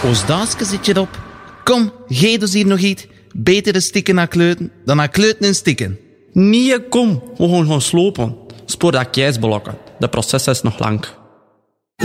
Oostdaaske zit je op. Kom, geef dus hier nog iets. Beter de stikken naar kleuten dan naar kleuten en stikken. Nee, kom. We gaan slopen. Spoor dat keisblokken. De proces is nog lang.